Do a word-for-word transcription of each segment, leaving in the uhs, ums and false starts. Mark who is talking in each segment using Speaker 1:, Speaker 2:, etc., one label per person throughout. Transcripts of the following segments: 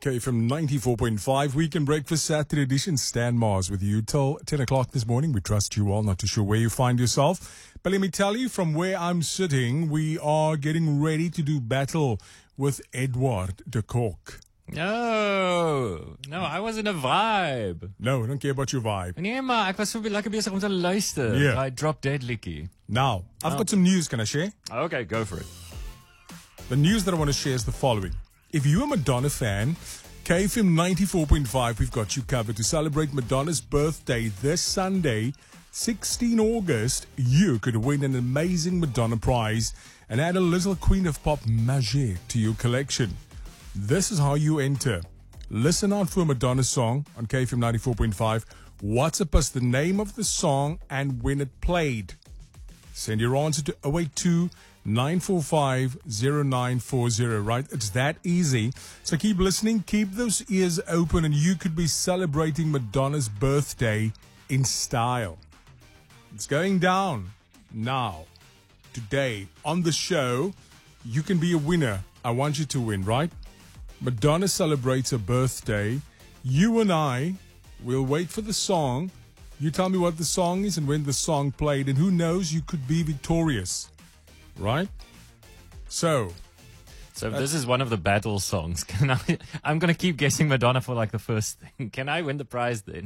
Speaker 1: K F M ninety-four point five, Weekend Breakfast Saturday edition. Stan Mars with you till ten o'clock this morning. We trust you all, not too sure where you find yourself. But let me tell you, from where I'm sitting, we are getting ready to do battle with Edward de Kock.
Speaker 2: No, no, I was in a vibe.
Speaker 1: No, I don't care about your vibe.
Speaker 2: Nee, maar ek was so lekker besig om te luister.
Speaker 1: Yeah.
Speaker 2: I dropped dead licky.
Speaker 1: Now, I've
Speaker 2: Oh.
Speaker 1: got some news. Can I share?
Speaker 2: Okay, go for it.
Speaker 1: The news that I want to share is the following. If you're a Madonna fan, K F M ninety-four point five, we've got you covered to celebrate Madonna's birthday this Sunday, sixteenth of August. You could win an amazing Madonna prize and add a little Queen of Pop magic to your collection. This is how you enter. Listen out for a Madonna song on K F M ninety-four point five. WhatsApp us the name of the song and when it played. Send your answer to oh eight two, nine four five, oh nine four oh, right? It's that easy. So keep listening, keep those ears open, and you could be celebrating Madonna's birthday in style. It's going down now. Today on the show, you can be a winner. I want you to win, right? Madonna celebrates her birthday. You and I will wait for the song. You tell me what the song is and when the song played, and who knows, you could be victorious. Right? So,
Speaker 2: So if this is one of the battle songs, can I? I'm gonna keep guessing Madonna for like the first thing. Can I win the prize then?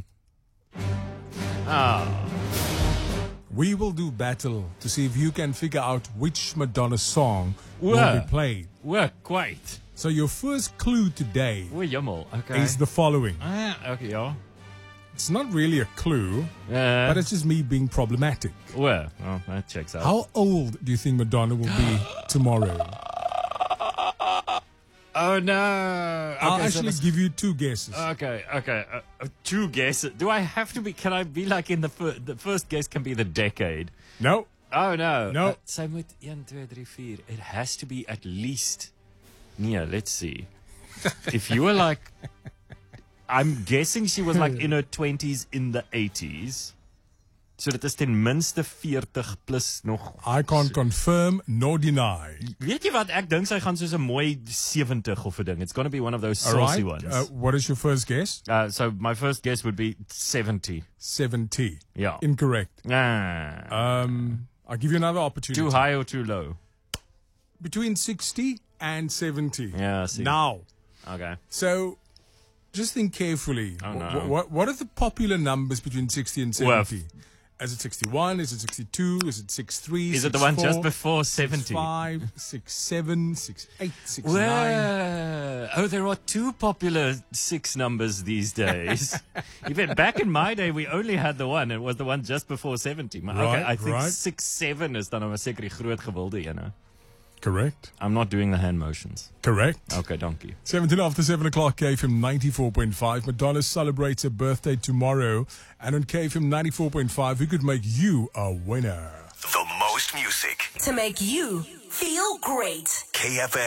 Speaker 2: Ah,
Speaker 1: we will do battle to see if you can figure out which Madonna song will
Speaker 2: Whoa.
Speaker 1: be played.
Speaker 2: work quite.
Speaker 1: So your first clue today
Speaker 2: Oei, jammer. Okay.
Speaker 1: is the following.
Speaker 2: Ah, okay, ja.
Speaker 1: It's not really a clue,
Speaker 2: Uh,
Speaker 1: but it's just me being problematic.
Speaker 2: well, oh, that checks out.
Speaker 1: How old do you think Madonna will be tomorrow?
Speaker 2: Oh no!
Speaker 1: I'll
Speaker 2: Okay, so
Speaker 1: actually
Speaker 2: this-
Speaker 1: give you two guesses.
Speaker 2: Okay, okay. Uh, uh, two guesses. Do I have to be? Can I be like in the first? The first guess can be the decade.
Speaker 1: no.
Speaker 2: Oh no!
Speaker 1: No.
Speaker 2: Uh, sy moet one, two, three, four. It has to be at least. Yeah, let's see. If you were like, I'm guessing she was like in her twenties in the eighties. So dit is ten minste forty plus nog.
Speaker 1: I can't confirm nor deny.
Speaker 2: Weet jy wat? Ek dink sy gaan soos 'n mooi seventy of 'n ding. It's going to be one of those
Speaker 1: All
Speaker 2: saucy
Speaker 1: right.
Speaker 2: ones.
Speaker 1: Uh, what is your first guess?
Speaker 2: Uh, so my first guess would be seventy.
Speaker 1: seventy.
Speaker 2: Yeah.
Speaker 1: Incorrect.
Speaker 2: Ah.
Speaker 1: Um, I'll give you another opportunity.
Speaker 2: Too high or too low?
Speaker 1: Between sixty and seventy.
Speaker 2: Yeah, I see.
Speaker 1: Now,
Speaker 2: Okay.
Speaker 1: so just think carefully.
Speaker 2: Oh, no.
Speaker 1: Wh- What, what are the popular numbers between sixty and
Speaker 2: Well,
Speaker 1: seventy? Is it sixty-one? Is it sixty-two? Is it sixty-three?
Speaker 2: Is it the one just
Speaker 1: sixty-four,
Speaker 2: before seventy?
Speaker 1: sixty-five, sixty-seven, sixty-eight, sixty-nine.
Speaker 2: Well, oh, there are two popular six numbers these days. Even back in my day, we only had the one. It was the one just before seventy. Maar, okay,
Speaker 1: Right,
Speaker 2: I think
Speaker 1: right.
Speaker 2: six, seven is dan 'n seker die groot gewilde ene.
Speaker 1: Correct.
Speaker 2: I'm not doing the hand motions.
Speaker 1: Correct.
Speaker 2: Okay, donkey.
Speaker 1: seventeen after seven o'clock, K F M ninety-four point five. Madonna celebrates her birthday tomorrow. And on K F M ninety-four point five, we could make you a winner.
Speaker 3: The most music.
Speaker 4: To make you feel great.
Speaker 3: K F M.